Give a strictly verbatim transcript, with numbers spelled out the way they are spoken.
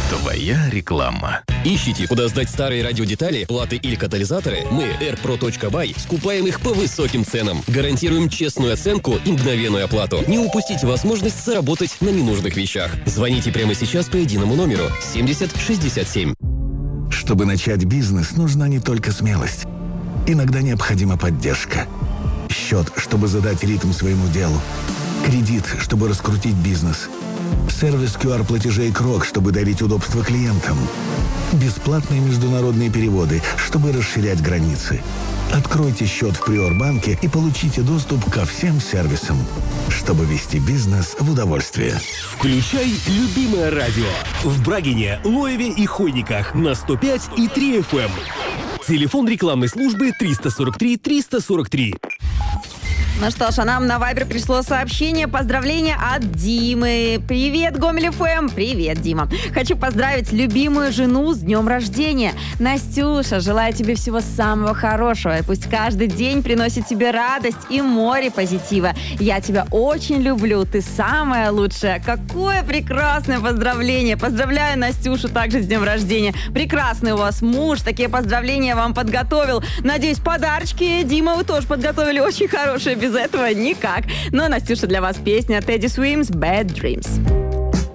Твоя реклама. Ищите, куда сдать старые радиодетали, платы или катализаторы? Мы, эр про точка бай, скупаем их по высоким ценам. Гарантируем честную оценку и мгновенную оплату. Не упустите возможность заработать на ненужных вещах. Звоните прямо сейчас по единому номеру семьдесят шестьдесят семь. Чтобы начать бизнес, нужна не только смелость. Иногда необходима поддержка. Счет, чтобы задать ритм своему делу. Кредит, чтобы раскрутить бизнес. Сервис ку ар-платежей Крок, чтобы дарить удобство клиентам. Бесплатные международные переводы, чтобы расширять границы. Откройте счет в Приорбанке и получите доступ ко всем сервисам, чтобы вести бизнес в удовольствие. Включай любимое радио. В Брагине, Лоеве и Хойниках на сто пять и три эф эм. Телефон рекламной службы триста сорок три триста сорок три. Ну что ж, а нам на Вайбер пришло сообщение, поздравления от Димы. Привет, Гомель эф эм. Привет, Дима. Хочу поздравить любимую жену с днем рождения. Настюша, желаю тебе всего самого хорошего. И пусть каждый день приносит тебе радость и море позитива. Я тебя очень люблю, ты самая лучшая. Какое прекрасное поздравление. Поздравляю Настюшу также с днем рождения. Прекрасный у вас муж, такие поздравления вам подготовил. Надеюсь, подарочки, Дима, вы тоже подготовили очень хорошие. Без этого никак. Но, Настюша, для вас песня Teddy Swims «Bad Dreams».